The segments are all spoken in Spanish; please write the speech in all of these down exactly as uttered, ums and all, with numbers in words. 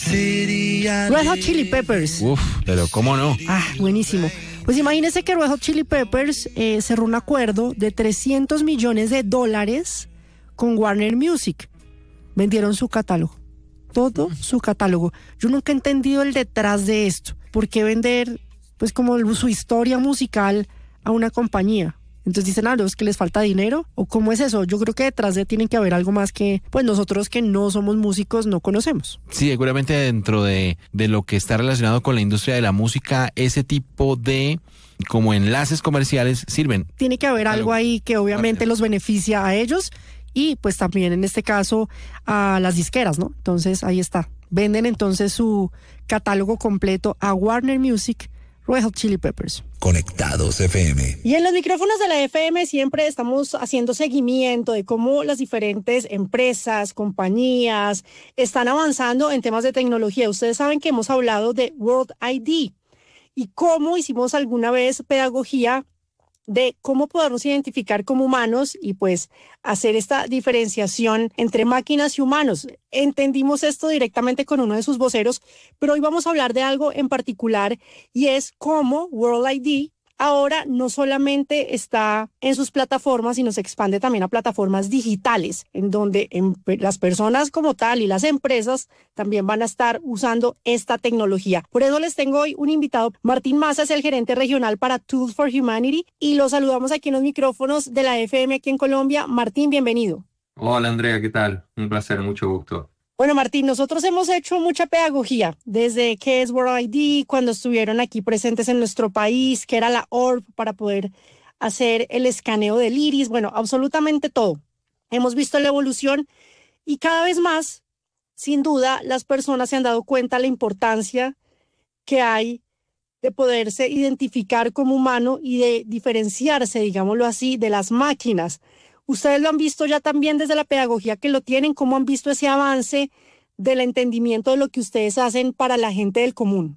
Red Hot Chili Peppers. Uf, pero ¿cómo no? Ah, buenísimo. Pues imagínense que Red Hot Chili Peppers eh, cerró un acuerdo de trescientos millones de dólares con Warner Music. Vendieron su catálogo, todo su catálogo. Yo nunca he entendido el detrás de esto. ¿Por qué vender, pues, como su historia musical a una compañía? Entonces dicen, ah, no, es que les falta dinero, ¿o cómo es eso? Yo creo que detrás de tiene que haber algo más que, pues, nosotros que no somos músicos no conocemos. Sí, seguramente dentro de, de lo que está relacionado con la industria de la música, ese tipo de como enlaces comerciales sirven. Tiene que haber algo ahí que obviamente los beneficia a ellos y pues también en este caso a las disqueras, ¿no? Entonces ahí está. Venden entonces su catálogo completo a Warner Music, Red Hot Chili Peppers. Conectados F M. Y en los micrófonos de la F M siempre estamos haciendo seguimiento de cómo las diferentes empresas, compañías están avanzando en temas de tecnología. Ustedes saben que hemos hablado de World I D y cómo hicimos alguna vez pedagogía de cómo podernos identificar como humanos y pues hacer esta diferenciación entre máquinas y humanos. Entendimos esto directamente con uno de sus voceros, pero hoy vamos a hablar de algo en particular y es cómo World I D ahora no solamente está en sus plataformas, sino se expande también a plataformas digitales, en donde en, las personas como tal y las empresas también van a estar usando esta tecnología. Por eso les tengo hoy un invitado. Martín Maza es el gerente regional para Tools for Humanity y lo saludamos aquí en los micrófonos de la F M aquí en Colombia. Martín, bienvenido. Hola Andrea, ¿qué tal? Un placer, mucho gusto. Bueno, Martín, nosotros hemos hecho mucha pedagogía desde qué es World I D, cuando estuvieron aquí presentes en nuestro país, qué era la O R B para poder hacer el escaneo del iris, bueno, absolutamente todo. Hemos visto la evolución y cada vez más, sin duda, las personas se han dado cuenta de la importancia que hay de poderse identificar como humano y de diferenciarse, digámoslo así, de las máquinas. Ustedes lo han visto ya también desde la pedagogía que lo tienen, cómo han visto ese avance del entendimiento de lo que ustedes hacen para la gente del común.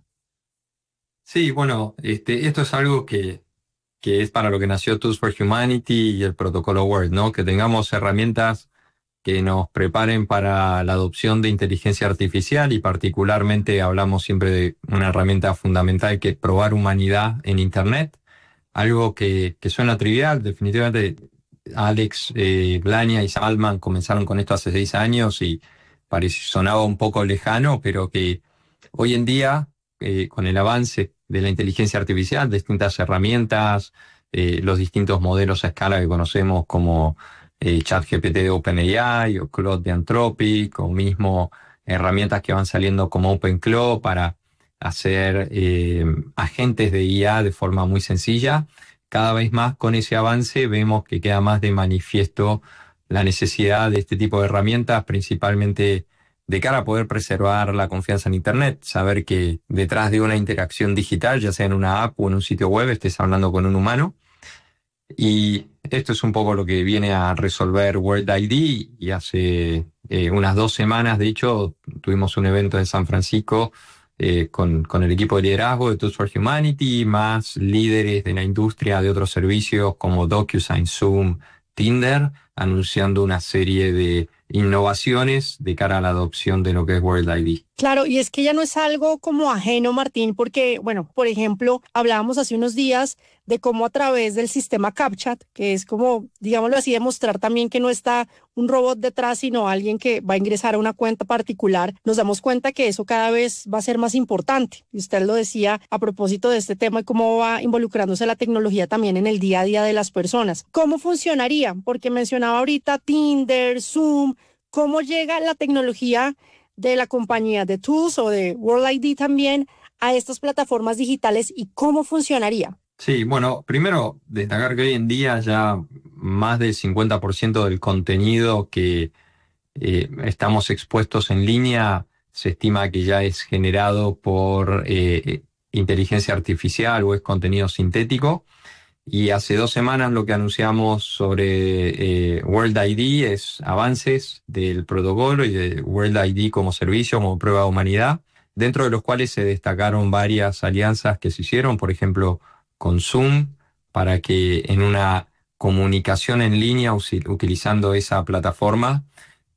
Sí, bueno, este, esto es algo que, que es para lo que nació Tools for Humanity y el protocolo World, ¿no? Que tengamos herramientas que nos preparen para la adopción de inteligencia artificial y particularmente hablamos siempre de una herramienta fundamental que es probar humanidad en Internet, algo que, que suena trivial, definitivamente. Alex, eh, Blania y Salman comenzaron con esto hace seis años y parecía, sonaba un poco lejano, pero que hoy en día, eh, con el avance de la inteligencia artificial, distintas herramientas, eh, los distintos modelos a escala que conocemos como eh, ChatGPT de OpenAI o Claude de Anthropic, o mismo herramientas que van saliendo como OpenClaw para hacer eh, agentes de I A de forma muy sencilla. Cada vez más con ese avance vemos que queda más de manifiesto la necesidad de este tipo de herramientas, principalmente de cara a poder preservar la confianza en Internet, saber que detrás de una interacción digital, ya sea en una app o en un sitio web, estés hablando con un humano. Y esto es un poco lo que viene a resolver World I D y hace eh, unas dos semanas, de hecho, tuvimos un evento en San Francisco Eh, con, con el equipo de liderazgo de Tools for Humanity, más líderes de la industria de otros servicios como DocuSign, Zoom, Tinder, anunciando una serie de innovaciones de cara a la adopción de lo que es World I D. Claro, y es que ya no es algo como ajeno, Martín, porque, bueno, por ejemplo, hablábamos hace unos días de cómo a través del sistema CAPTCHA, que es como, digámoslo así, demostrar también que no está un robot detrás, sino alguien que va a ingresar a una cuenta particular, nos damos cuenta que eso cada vez va a ser más importante. Y usted lo decía a propósito de este tema y cómo va involucrándose la tecnología también en el día a día de las personas. ¿Cómo funcionaría? Porque mencionaba ahorita Tinder, Zoom, ¿cómo llega la tecnología de la compañía de Tools o de World I D también a estas plataformas digitales y cómo funcionaría? Sí, bueno, primero destacar que hoy en día ya más del cincuenta por ciento del contenido que eh, estamos expuestos en línea se estima que ya es generado por eh, inteligencia artificial o es contenido sintético. Y hace dos semanas lo que anunciamos sobre eh, World I D es avances del protocolo y de World I D como servicio, como prueba de humanidad, dentro de los cuales se destacaron varias alianzas que se hicieron, por ejemplo, con Zoom, para que en una comunicación en línea utilizando esa plataforma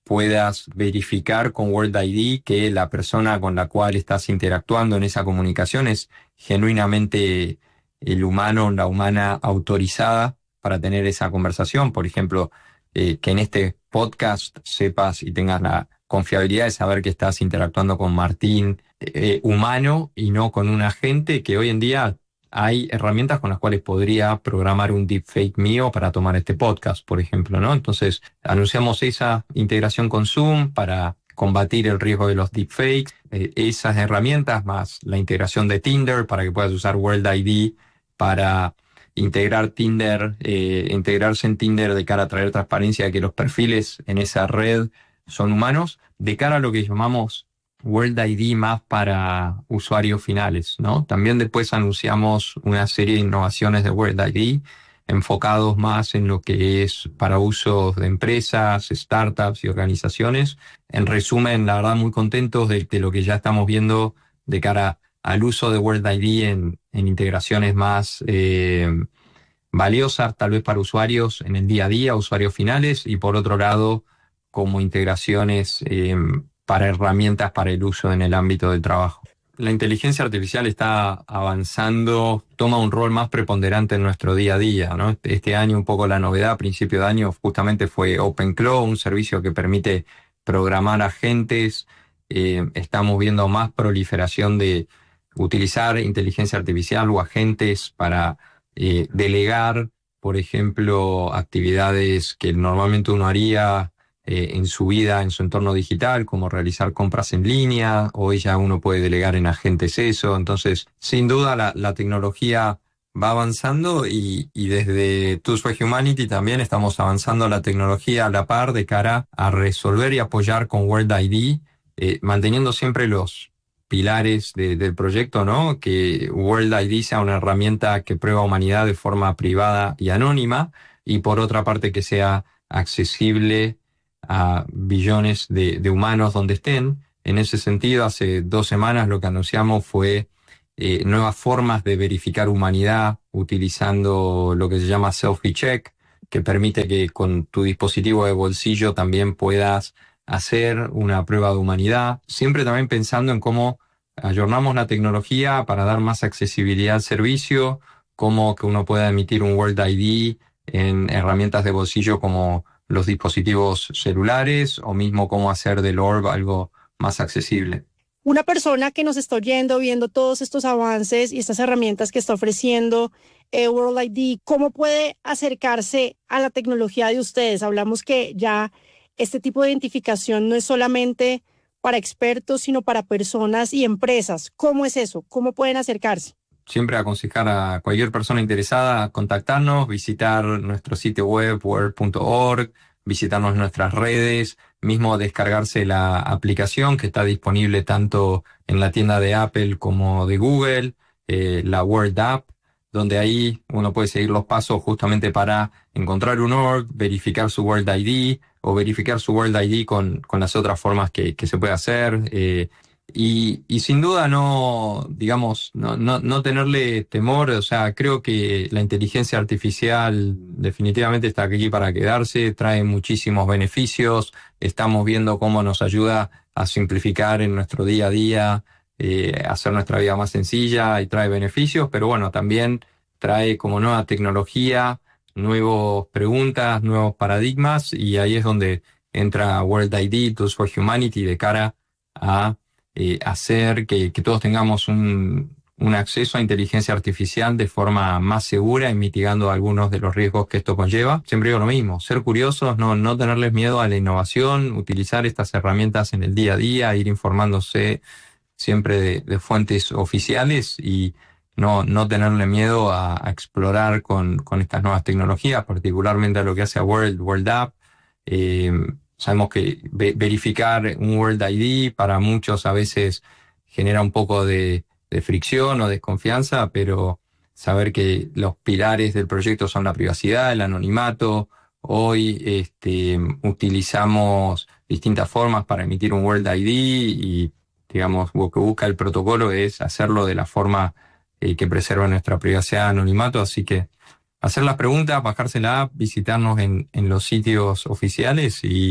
puedas verificar con World I D que la persona con la cual estás interactuando en esa comunicación es genuinamente el humano o la humana autorizada para tener esa conversación. Por ejemplo, eh, que en este podcast sepas y tengas la confiabilidad de saber que estás interactuando con Martín eh, humano y no con un agente, que hoy en día hay herramientas con las cuales podría programar un deepfake mío para tomar este podcast, por ejemplo, ¿no? Entonces, anunciamos esa integración con Zoom para combatir el riesgo de los deepfakes, eh, esas herramientas más la integración de Tinder para que puedas usar World I D para integrar Tinder, eh, integrarse en Tinder de cara a traer transparencia de que los perfiles en esa red son humanos, de cara a lo que llamamos World I D más para usuarios finales, ¿no? También después anunciamos una serie de innovaciones de World I D enfocados más en lo que es para usos de empresas, startups y organizaciones. En resumen, la verdad, muy contentos de, de lo que ya estamos viendo de cara al uso de World I D en, en integraciones más eh, valiosas, tal vez para usuarios en el día a día, usuarios finales, y por otro lado, como integraciones eh, para herramientas para el uso en el ámbito del trabajo. La inteligencia artificial está avanzando, toma un rol más preponderante en nuestro día a día, ¿no? Este año un poco la novedad, a principio de año, justamente fue OpenClaw, un servicio que permite programar agentes. Eh, estamos viendo más proliferación de utilizar inteligencia artificial o agentes para eh, delegar, por ejemplo, actividades que normalmente uno haría Eh, en su vida, en su entorno digital, como realizar compras en línea. Hoy ya uno puede delegar en agentes eso. Entonces, sin duda, la, la tecnología va avanzando y, y desde Tools for Humanity también estamos avanzando la tecnología a la par de cara a resolver y apoyar con World I D, eh, manteniendo siempre los pilares de, del proyecto, ¿no? Que World I D sea una herramienta que prueba humanidad de forma privada y anónima, y por otra parte que sea accesible a billones de, de humanos donde estén. En ese sentido, hace dos semanas lo que anunciamos fue eh, nuevas formas de verificar humanidad utilizando lo que se llama Selfie Check, que permite que con tu dispositivo de bolsillo también puedas hacer una prueba de humanidad, siempre también pensando en cómo ayornamos la tecnología para dar más accesibilidad al servicio, cómo que uno pueda emitir un World I D en herramientas de bolsillo como los dispositivos celulares, o mismo cómo hacer del Orb algo más accesible. Una persona que nos está oyendo, viendo todos estos avances y estas herramientas que está ofreciendo eh, World I D, ¿cómo puede acercarse a la tecnología de ustedes? Hablamos que ya este tipo de identificación no es solamente para expertos, sino para personas y empresas. ¿Cómo es eso? ¿Cómo pueden acercarse? Siempre aconsejar a cualquier persona interesada a contactarnos, visitar nuestro sitio web world punto org, visitarnos en nuestras redes, mismo descargarse la aplicación que está disponible tanto en la tienda de Apple como de Google, eh, la World App, donde ahí uno puede seguir los pasos justamente para encontrar un org, verificar su World I D o verificar su World I D con, con las otras formas que, que se puede hacer. Eh, Y, y sin duda no, digamos, no, no, no tenerle temor. O sea, creo que la inteligencia artificial definitivamente está aquí para quedarse, trae muchísimos beneficios. Estamos viendo cómo nos ayuda a simplificar en nuestro día a día, eh, hacer nuestra vida más sencilla, y trae beneficios, pero bueno, también trae como nueva tecnología, nuevas preguntas, nuevos paradigmas, y ahí es donde entra World I D, Tools for Humanity, de cara a Eh, hacer que, que todos tengamos un, un acceso a inteligencia artificial de forma más segura y mitigando algunos de los riesgos que esto conlleva. Siempre digo lo mismo, ser curiosos, no, no tenerles miedo a la innovación, utilizar estas herramientas en el día a día, ir informándose siempre de, de fuentes oficiales y no, no tenerle miedo a, a explorar con, con estas nuevas tecnologías, particularmente a lo que hace a World, World App. Eh, Sabemos que verificar un World I D para muchos a veces genera un poco de, de fricción o desconfianza, pero saber que los pilares del proyecto son la privacidad, el anonimato. Hoy este, utilizamos distintas formas para emitir un World I D y, digamos, lo que busca el protocolo es hacerlo de la forma eh, que preserva nuestra privacidad, anonimato. Así que hacer las preguntas, bajarse la app, visitarnos en, en los sitios oficiales y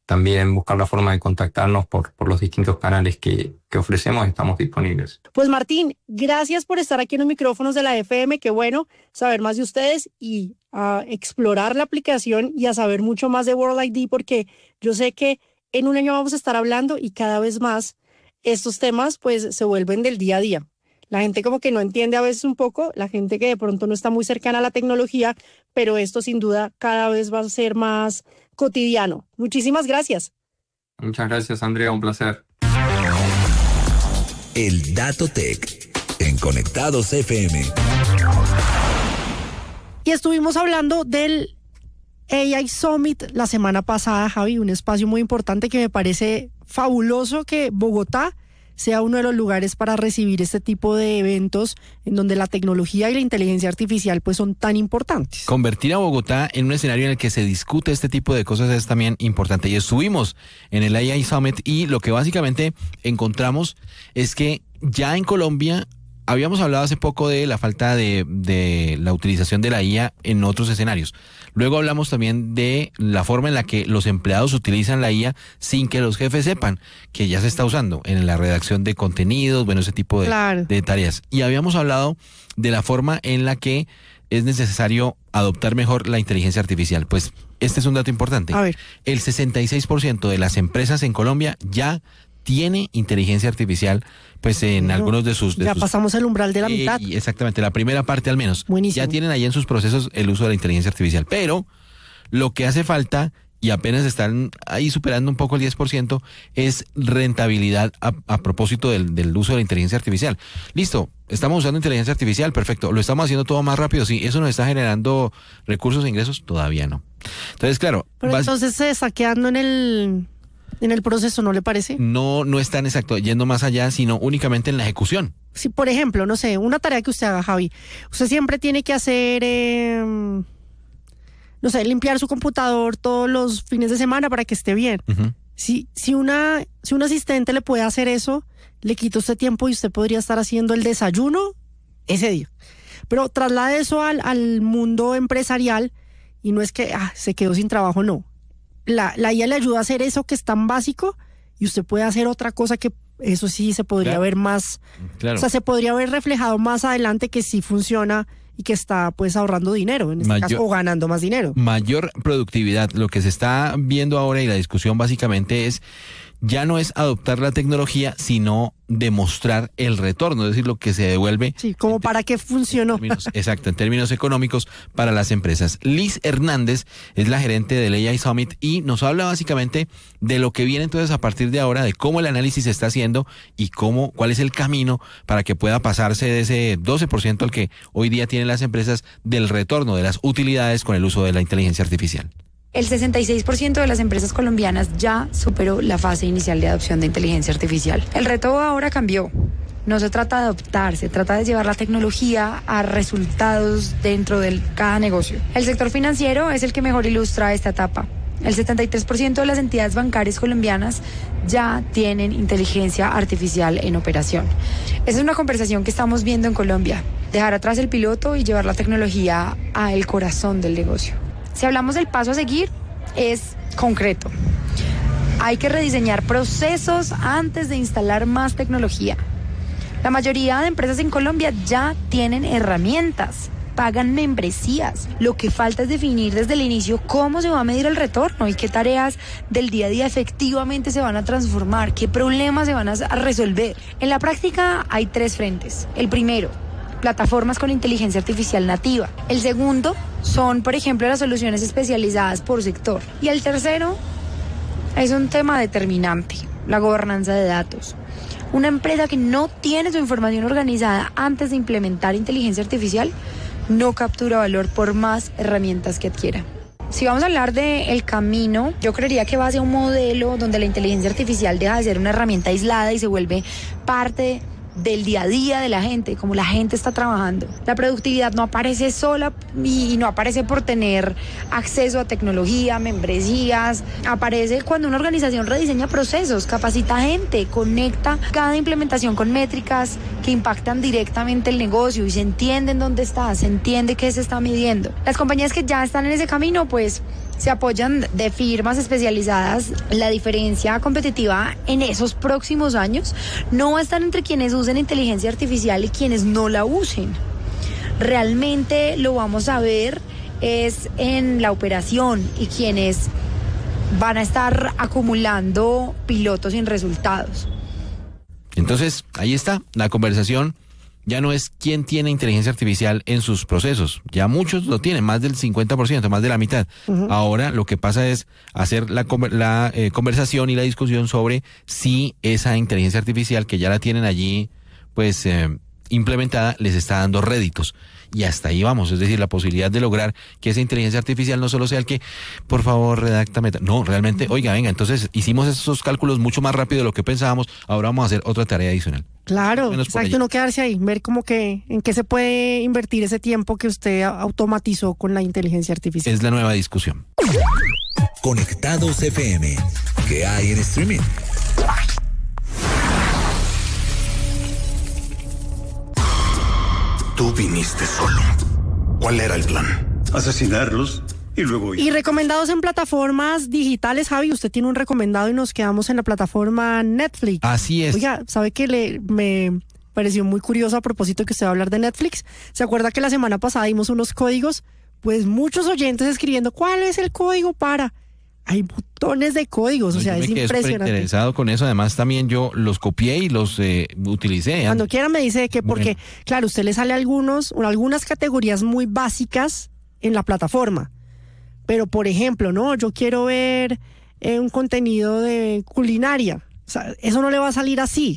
también buscar la forma de contactarnos por, por los distintos canales que, que ofrecemos, estamos disponibles. Pues Martín, gracias por estar aquí en los micrófonos de la F M, qué bueno saber más de ustedes y a explorar la aplicación y a saber mucho más de World I D, porque yo sé que en un año vamos a estar hablando y cada vez más estos temas pues se vuelven del día a día. La gente como que no entiende a veces un poco, la gente que de pronto no está muy cercana a la tecnología, pero esto sin duda cada vez va a ser más cotidiano. Muchísimas gracias. Muchas gracias, Andrea, un placer. El Dato Tech en Conectados F M. Y estuvimos hablando del A I Summit la semana pasada, Javi, un espacio muy importante que me parece fabuloso que Bogotá sea uno de los lugares para recibir este tipo de eventos en donde la tecnología y la inteligencia artificial pues son tan importantes. Convertir a Bogotá en un escenario en el que se discute este tipo de cosas es también importante. Y estuvimos en el A I Summit y lo que básicamente encontramos es que ya en Colombia habíamos hablado hace poco de la falta de, de la utilización de la I A en otros escenarios. Luego hablamos también de la forma en la que los empleados utilizan la I A sin que los jefes sepan que ya se está usando en la redacción de contenidos, bueno, ese tipo de, claro. de tareas. Y habíamos hablado de la forma en la que es necesario adoptar mejor la inteligencia artificial. Pues este es un dato importante. A ver. El sesenta y seis por ciento de las empresas en Colombia ya tiene inteligencia artificial, pues en no, algunos de sus... De ya sus, pasamos el umbral de la eh, mitad. Exactamente, la primera parte al menos. Buenísimo. Ya tienen ahí en sus procesos el uso de la inteligencia artificial. Pero lo que hace falta, y apenas están ahí superando un poco el diez por ciento, es rentabilidad a, a propósito del, del uso de la inteligencia artificial. Listo, estamos usando inteligencia artificial, perfecto. ¿Lo estamos haciendo todo más rápido? Sí. ¿Eso nos está generando recursos e ingresos? Todavía no. Entonces, claro... Pero vas... entonces se está quedando en el... en el proceso, ¿no le parece? No, no están exacto, yendo más allá, sino únicamente en la ejecución. Si, por ejemplo, no sé, una tarea que usted haga, Javi, usted siempre tiene que hacer, eh, no sé, limpiar su computador todos los fines de semana para que esté bien. Uh-huh. Si, si, una, si un asistente le puede hacer eso, le quita usted tiempo y usted podría estar haciendo el desayuno ese día. Pero traslade eso al, al mundo empresarial y no es que ah, se quedó sin trabajo, no. La, la I A le ayuda a hacer eso que es tan básico y usted puede hacer otra cosa que eso sí se podría claro. ver más, claro. o sea, se podría ver reflejado más adelante que sí funciona y que está pues ahorrando dinero, en este mayor, caso, o ganando más dinero. Mayor productividad. Lo que se está viendo ahora y la discusión básicamente es, ya no es adoptar la tecnología, sino demostrar el retorno, es decir, lo que se devuelve. Sí, como para qué funcionó. En términos, exacto, en términos económicos para las empresas. Liz Hernández es la gerente del A I Summit y nos habla básicamente de lo que viene entonces a partir de ahora, de cómo el análisis se está haciendo y cómo, cuál es el camino para que pueda pasarse de ese doce por ciento al que hoy día tienen las empresas del retorno de las utilidades con el uso de la inteligencia artificial. El sesenta y seis por ciento de las empresas colombianas ya superó la fase inicial de adopción de inteligencia artificial. El reto ahora cambió. No se trata de adoptar, se trata de llevar la tecnología a resultados dentro de cada negocio. El sector financiero es el que mejor ilustra esta etapa. El setenta y tres por ciento de las entidades bancarias colombianas ya tienen inteligencia artificial en operación. Esa es una conversación que estamos viendo en Colombia. Dejar atrás el piloto y llevar la tecnología al corazón del negocio. Si hablamos del paso a seguir, es concreto. Hay que rediseñar procesos antes de instalar más tecnología. La mayoría de empresas en Colombia ya tienen herramientas, pagan membresías. Lo que falta es definir desde el inicio cómo se va a medir el retorno y qué tareas del día a día efectivamente se van a transformar, qué problemas se van a resolver. En la práctica hay tres frentes. El primero, plataformas con inteligencia artificial nativa. El segundo son, por ejemplo, las soluciones especializadas por sector. Y el tercero es un tema determinante, la gobernanza de datos. Una empresa que no tiene su información organizada antes de implementar inteligencia artificial no captura valor por más herramientas que adquiera. Si vamos a hablar del camino, yo creería que va hacia un modelo donde la inteligencia artificial deja de ser una herramienta aislada y se vuelve parte del día a día de la gente, como la gente está trabajando. La productividad no aparece sola y no aparece por tener acceso a tecnología, membresías. Aparece cuando una organización rediseña procesos, capacita gente, conecta cada implementación con métricas que impactan directamente el negocio y se entiende en dónde está, se entiende qué se está midiendo. Las compañías que ya están en ese camino, pues se apoyan de firmas especializadas. La diferencia competitiva en esos próximos años no va a estar entre quienes usen inteligencia artificial y quienes no la usen. Realmente lo vamos a ver es en la operación y quienes van a estar acumulando pilotos sin resultados. Entonces, ahí está, la conversación ya no es quién tiene inteligencia artificial en sus procesos, ya muchos lo tienen, más del cincuenta por ciento, más de la mitad. Uh-huh. Ahora lo que pasa es hacer la, la eh, conversación y la discusión sobre si esa inteligencia artificial que ya la tienen allí, pues eh, implementada, les está dando réditos. Y hasta ahí vamos, es decir, la posibilidad de lograr que esa inteligencia artificial no solo sea el que, por favor, redáctame. No, realmente, oiga, venga, entonces hicimos esos cálculos mucho más rápido de lo que pensábamos, ahora vamos a hacer otra tarea adicional. Claro, exacto, no quedarse ahí, ver como que en qué se puede invertir ese tiempo que usted automatizó con la inteligencia artificial. Es la nueva discusión. Conectados F M, ¿qué hay en streaming? Tú viniste solo. ¿Cuál era el plan? Asesinarlos y luego... Y recomendados en plataformas digitales, Javi, usted tiene un recomendado y nos quedamos en la plataforma Netflix. Así es. Oiga, ¿sabe qué? Le, me pareció muy curioso a propósito que usted va a hablar de Netflix. ¿Se acuerda que la semana pasada dimos unos códigos? Pues muchos oyentes escribiendo, ¿cuál es el código para...? Hay montones de códigos, no, o sea, es impresionante. Estoy interesado con eso, además también yo los copié y los eh, utilicé. Cuando quiera me dice que porque, bueno. Claro, usted le sale algunos, algunas categorías muy básicas en la plataforma, pero por ejemplo, no, yo quiero ver eh, un contenido de culinaria, o sea, eso no le va a salir así.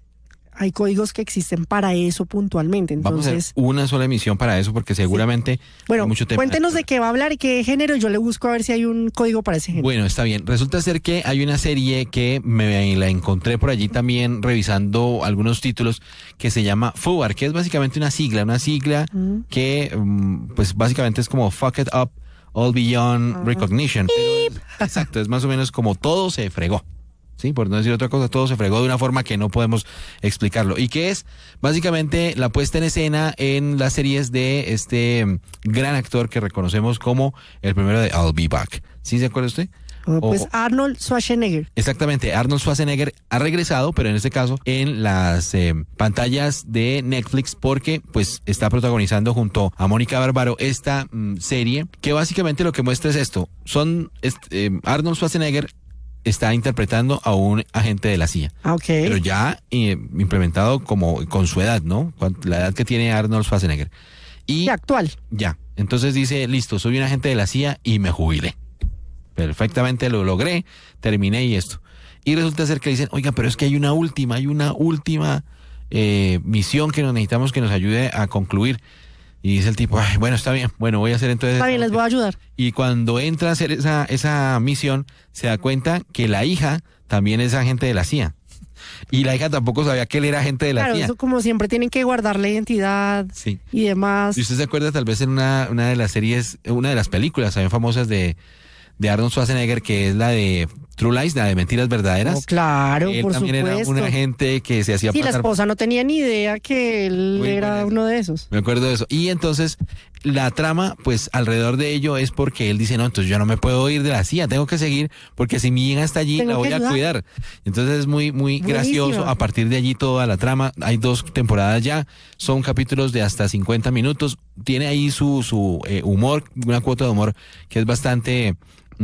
Hay códigos que existen para eso puntualmente. Entonces, vamos a hacer una sola emisión para eso porque seguramente... Sí. Bueno, hay mucho tema. Cuéntenos de qué va a hablar y qué género. Yo le busco a ver si hay un código para ese género. Bueno, está bien. Resulta ser que hay una serie que me la encontré por allí también revisando algunos títulos que se llama F U A R, que es básicamente una sigla, una sigla mm. que pues básicamente es como Fuck It Up All Beyond uh-huh. Recognition. Pero, exacto, es más o menos como todo se fregó. Sí, por no decir otra cosa, todo se fregó de una forma que no podemos explicarlo. ¿Y qué es? Básicamente la puesta en escena en las series de este gran actor que reconocemos como el primero de I'll Be Back. ¿Sí se acuerda usted? Oh, pues o, Arnold Schwarzenegger. Exactamente, Arnold Schwarzenegger ha regresado, pero en este caso en las eh, pantallas de Netflix porque pues está protagonizando junto a Mónica Bárbaro esta mm, serie que básicamente lo que muestra es esto. Son este, eh, Arnold Schwarzenegger está interpretando a un agente de la C I A. Okay. Pero ya eh, implementado como con su edad, ¿no? La edad que tiene Arnold Schwarzenegger. Y ¿y actual? Ya. Entonces dice, listo, soy un agente de la C I A y me jubilé. Perfectamente lo logré, terminé y esto. Y resulta ser que dicen, oiga, pero es que hay una última, hay una última eh, misión que nos necesitamos que nos ayude a concluir. Y dice el tipo, ay, bueno, está bien, bueno, voy a hacer entonces... Está bien, les voy a ayudar. Y cuando entra a hacer esa, esa misión, se da cuenta que la hija también es agente de la C I A. Y la hija tampoco sabía que él era agente de la claro, C I A. Claro, eso como siempre tienen que guardar la identidad sí. y demás. Y usted se acuerda tal vez en una, una de las series, una de las películas también famosas de, de Arnold Schwarzenegger, que es la de True Lies, la de Mentiras Verdaderas. Oh, claro, él por también supuesto. Era un agente que se hacía sí, pasar... la esposa no tenía ni idea que él Muy era bueno. uno de esos. Me acuerdo de eso. Y entonces la trama, pues alrededor de ello es porque él dice, no, entonces yo no me puedo ir de la C I A, tengo que seguir porque si mi hija está allí tengo la voy a cuidar. Entonces es muy, muy Buenísima. gracioso. A partir de allí toda la trama, hay dos temporadas ya, son capítulos de hasta cincuenta minutos, tiene ahí su, su eh, humor, una cuota de humor que es bastante...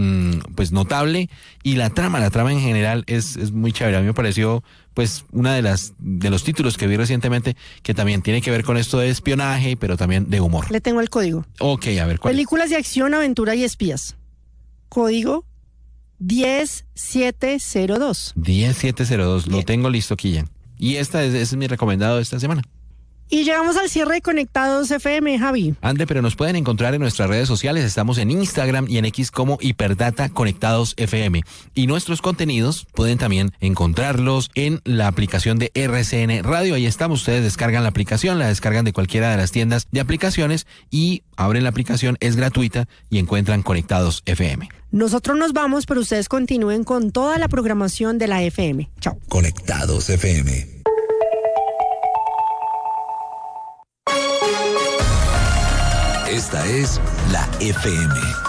pues notable, y la trama, la trama en general es, es muy chévere. A mí me pareció pues una de las de los títulos que vi recientemente que también tiene que ver con esto de espionaje, pero también de humor. Le tengo el código. Ok, a ver, ¿cuál? Películas de acción, aventura y espías. Código diez siete cero dos. diez siete cero dos, lo tengo listo aquí ya. Y esta es, ese es mi recomendado de esta semana. Y llegamos al cierre de Conectados F M, Javi. Ande, pero nos pueden encontrar en nuestras redes sociales. Estamos en Instagram y en X como Hiperdata Conectados F M. Y nuestros contenidos pueden también encontrarlos en la aplicación de R C N Radio. Ahí estamos. Ustedes descargan la aplicación, la descargan de cualquiera de las tiendas de aplicaciones y abren la aplicación, es gratuita y encuentran Conectados F M. Nosotros nos vamos, pero ustedes continúen con toda la programación de la F M. Chao. Conectados F M. Esta es la F M.